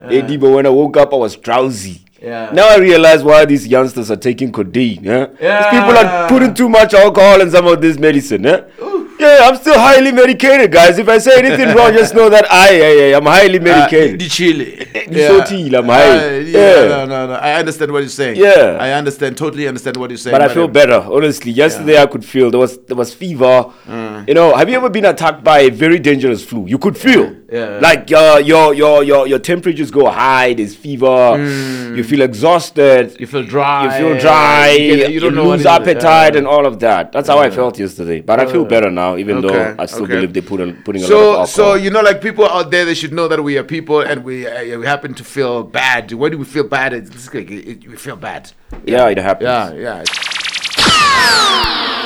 Edibo, when I woke up, I was drowsy. Yeah. Now I realize why these youngsters are taking codeine. Yeah. These people are putting too much alcohol in some of this medicine. Yeah, I'm still highly medicated, guys. If I say anything wrong, just know that I'm highly medicated. The chili. I'm high. No. I understand what you're saying. Yeah. I totally understand what you're saying. But I feel better, honestly. Yesterday I could feel there was fever. You know, have you ever been attacked by a very dangerous flu? You could feel. Like your temperatures go high, there's fever, you feel exhausted, you feel dry, you lose appetite and all of that. That's how I felt yesterday. But I feel better now, even though I still believe they're putting a lot of alcohol. So you know, like people out there, they should know that we are people and we happen to feel bad. When do we feel bad? We feel bad. Yeah, it happens. Yeah.